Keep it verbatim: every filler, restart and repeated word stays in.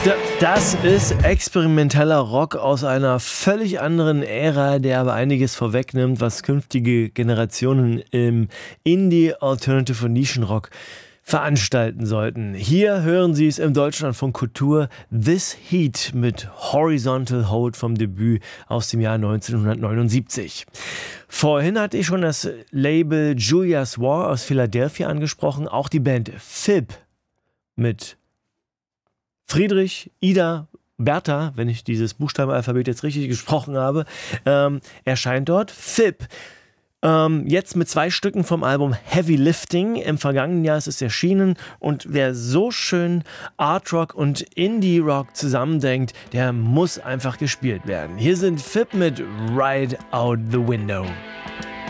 D- Das ist experimenteller Rock aus einer völlig anderen Ära, der aber einiges vorwegnimmt, was künftige Generationen im Indie, Alternative und Nischenrock veranstalten sollten. Hier hören Sie es im Deutschlandfunk Kultur This Heat mit Horizontal Hold vom Debüt aus dem Jahr neunzehnhundertneunundsiebzig. Vorhin hatte ich schon das Label Julia's War aus Philadelphia angesprochen, auch die Band F I B mit Friedrich, Ida, Bertha, wenn ich dieses Buchstabenalphabet jetzt richtig gesprochen habe, ähm, erscheint dort. F I B, ähm, jetzt mit zwei Stücken vom Album Heavy Lifting. Im vergangenen Jahr ist es erschienen und wer so schön Art Rock und Indie Rock zusammendenkt, der muss einfach gespielt werden. Hier sind F I B mit Ride Out the Window.